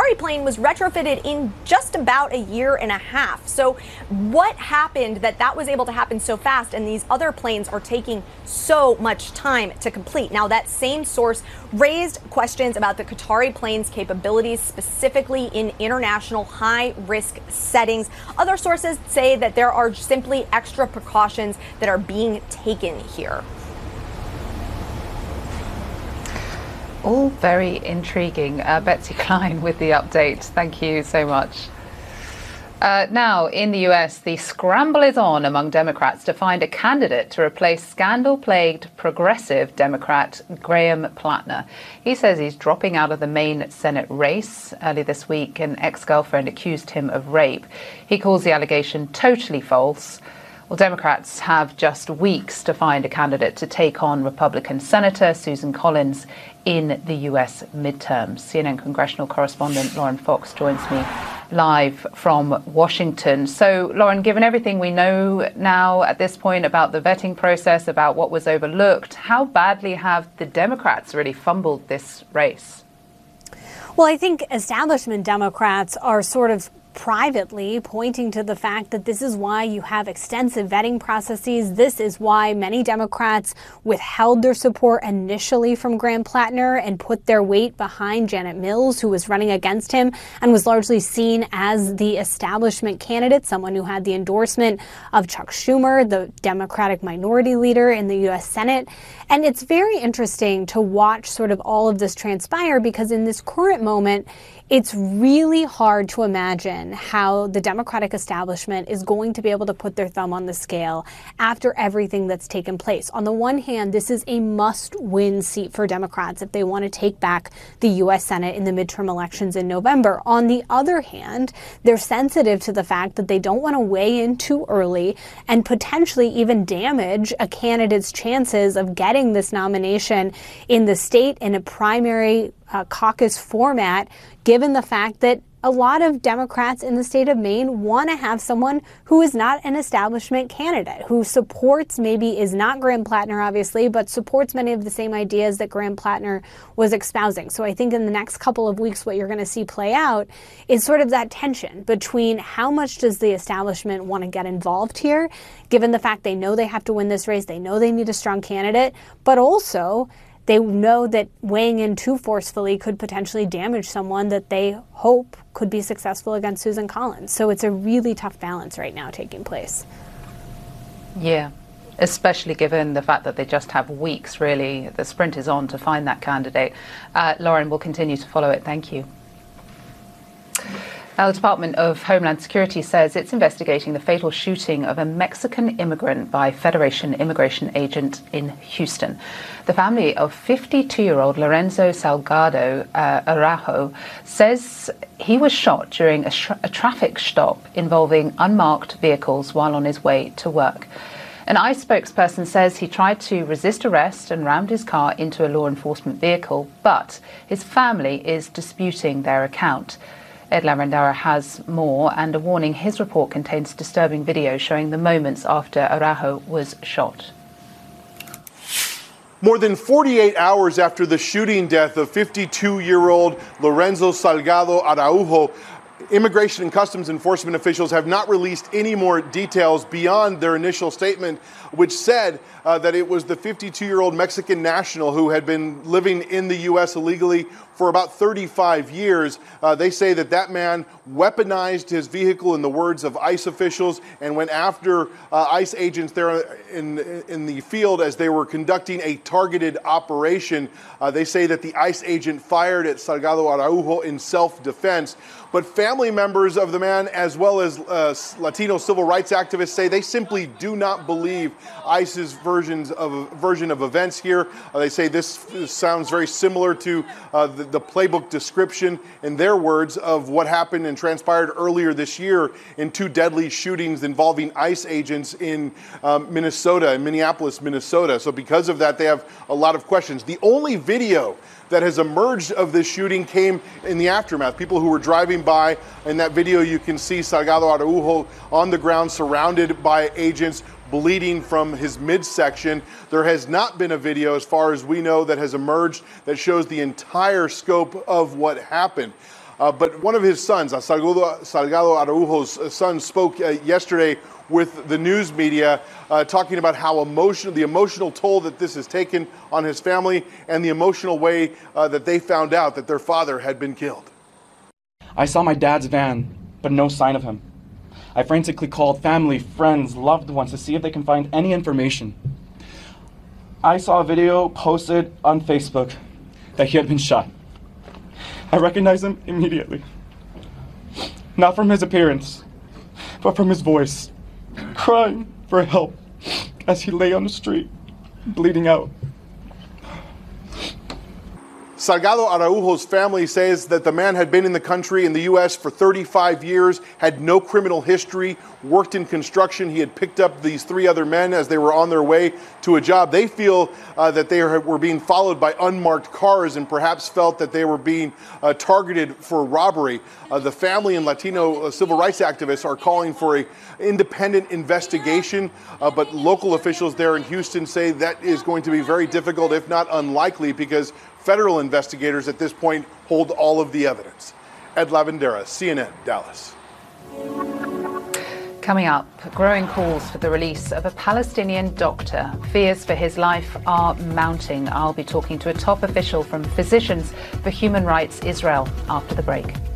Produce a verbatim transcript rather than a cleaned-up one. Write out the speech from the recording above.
Qatari plane was retrofitted in just about a year and a half. So what happened that that was able to happen so fast, and these other planes are taking so much time to complete? Now, that same source raised questions about the Qatari plane's capabilities, specifically in international high-risk settings. Other sources say that there are simply extra precautions that are being taken here. All very intriguing. Uh, Betsy Klein with the update. Thank you so much. Uh, now, in the U S, the scramble is on among Democrats to find a candidate to replace scandal-plagued progressive Democrat Graham Plattner. He says he's dropping out of the Maine Senate race. Early this week, an ex-girlfriend accused him of rape. He calls the allegation totally false. Well, Democrats have just weeks to find a candidate to take on Republican Senator Susan Collins in the U S midterms. C N N congressional correspondent Lauren Fox joins me live from Washington. So, Lauren, given everything we know now at this point about the vetting process, about what was overlooked, how badly have the Democrats really fumbled this race? Well, I think establishment Democrats are sort of privately pointing to the fact that this is why you have extensive vetting processes. This is why many Democrats withheld their support initially from Graham Plattner and put their weight behind Janet Mills, who was running against him and was largely seen as the establishment candidate, someone who had the endorsement of Chuck Schumer, the Democratic minority leader in the U S Senate. And it's very interesting to watch sort of all of this transpire, because in this current moment, it's really hard to imagine how the Democratic establishment is going to be able to put their thumb on the scale after everything that's taken place. On the one hand, this is a must-win seat for Democrats if they want to take back the U S Senate in the midterm elections in November. On the other hand, they're sensitive to the fact that they don't want to weigh in too early and potentially even damage a candidate's chances of getting this nomination in the state in a primary uh, caucus format, given the fact that a lot of Democrats in the state of Maine want to have someone who is not an establishment candidate, who supports, maybe is not Graham Plattner, obviously, but supports many of the same ideas that Graham Plattner was espousing. So I think in the next couple of weeks, what you're going to see play out is sort of that tension between how much does the establishment want to get involved here, given the fact they know they have to win this race, they know they need a strong candidate, but also they know that weighing in too forcefully could potentially damage someone that they hope could be successful against Susan Collins. So it's a really tough balance right now taking place. Yeah, especially given the fact that they just have weeks, really. The sprint is on to find that candidate. Uh, Lauren, will continue to follow it. Thank you. Now, the Department of Homeland Security says it's investigating the fatal shooting of a Mexican immigrant by Federation immigration agent in Houston. The family of fifty-two-year-old Lorenzo Salgado uh, Araujo says he was shot during a, a traffic stop involving unmarked vehicles while on his way to work. An ICE spokesperson says he tried to resist arrest and rammed his car into a law enforcement vehicle, but his family is disputing their account. Ed Larandara has more, and a warning: his report contains disturbing video showing the moments after Araujo was shot. More than forty-eight hours after the shooting death of fifty-two-year-old Lorenzo Salgado Araujo, Immigration and Customs Enforcement officials have not released any more details beyond their initial statement, which said uh, that it was the fifty-two-year-old Mexican national who had been living in the U S illegally for about thirty-five years. Uh, they say that that man weaponized his vehicle, in the words of ICE officials, and went after uh, ICE agents there in, in the field as they were conducting a targeted operation. Uh, they say that the ICE agent fired at Salgado Araujo in self-defense. But family members of the man, as well as uh, Latino civil rights activists, say they simply do not believe ICE's versions of version of events here. Uh, they say this sounds very similar to uh, the, the playbook description, in their words, of what happened and transpired earlier this year in two deadly shootings involving ICE agents in um, Minnesota, in Minneapolis, Minnesota. So because of that, they have a lot of questions. The only video that has emerged of this shooting came in the aftermath. People who were driving by, in that video you can see Salgado Araujo on the ground surrounded by agents, bleeding from his midsection. There has not been a video, as far as we know, that has emerged that shows the entire scope of what happened. Uh, but one of his sons, Salgado, Salgado Araujo's son, spoke uh, yesterday with the news media, uh, talking about how emotional, the emotional toll that this has taken on his family and the emotional way uh, that they found out that their father had been killed. I saw my dad's van, but no sign of him. I frantically called family, friends, loved ones to see if they can find any information. I saw a video posted on Facebook that he had been shot. I recognized him immediately. Not from his appearance, but from his voice, crying for help as he lay on the street, bleeding out. Salgado Araujo's family says that the man had been in the country in the U S for thirty-five years, had no criminal history, worked in construction. He had picked up these three other men as they were on their way to a job. They feel uh, that they are, were being followed by unmarked cars and perhaps felt that they were being uh, targeted for robbery. Uh, the family and Latino uh, civil rights activists are calling for an independent investigation, uh, but local officials there in Houston say that is going to be very difficult, if not unlikely, because federal investigators at this point hold all of the evidence. Ed Lavendera, C N N, Dallas. Coming up, growing calls for the release of a Palestinian doctor. Fears for his life are mounting. I'll be talking to a top official from Physicians for Human Rights Israel after the break.